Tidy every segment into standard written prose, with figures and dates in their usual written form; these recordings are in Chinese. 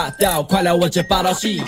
快来我这报道戏。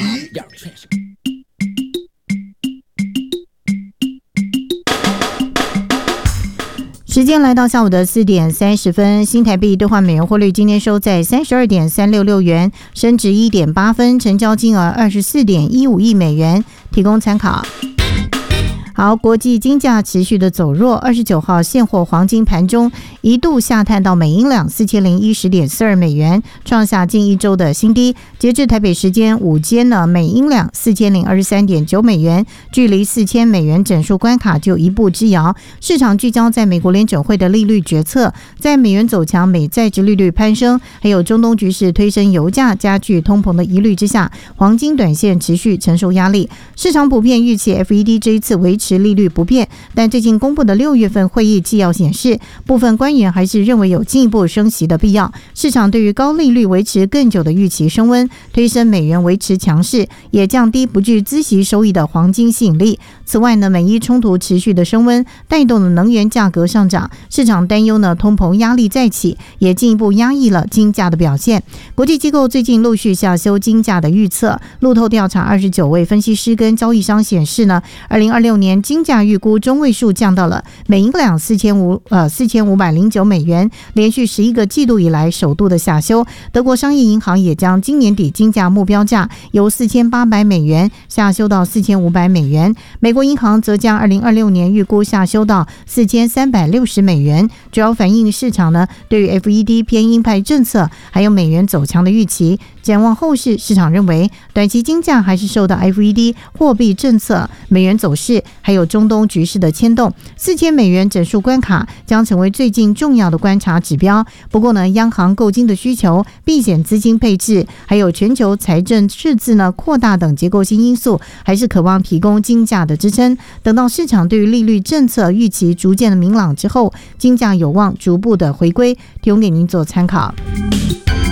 时间来到下午的4点30分，新台币兑换美元汇率今天收在32.366元，升值1.8分，成交金额24.15亿美元，提供参考。好，国际金价持续的走弱，29号现货黄金盘中一度下探到每英两4010.42美元，创下近一周的新低。截至台北时间午间呢，每英两4023.9美元，距离4000美元整数关卡就一步之遥。市场聚焦在美国联准会的利率决策，在美元走强、美债殖利率攀升，还有中东局势推升油价、加剧通膨的疑虑之下，黄金短线持续承受压力。市场普遍预期 FED 这一次维持利率不变，但最近公布的6月份会议纪要显示，部分官员还是认为有进一步升息的必要。市场对于高利率维持更久的预期升温，推升美元维持强势，也降低不具孳息收益的黄金吸引力。此外呢，美伊冲突持续的升温，带动了能源价格上涨，市场担忧呢通膨压力再起，也进一步压抑了金价的表现。国际机构最近陆续下修金价的预测，路透调查29位分析师跟交易商显示呢，2026年金价预估中位数降到了每英两4509美元，连续11个季度以来首度的下修。德国商业银行也将今年底金价目标价由4800美元下修到4500美元。美国银行则将2026年预估下修到4360美元，主要反映市场呢对于 FED 偏鹰派政策还有美元走强的预期。展望后市，市场认为短期金价还是受到 FED 货币政策、美元走势还有中东局势的牵动，4000美元整数关卡将成为最近重要的观察指标。不过呢，央行购金的需求、避险资金配置还有全球财政赤字呢扩大等结构性因素，还是渴望提供金价的支撑。等到市场对于利率政策预期逐渐的明朗之后，金价有望逐步的回归，提供给您做参考。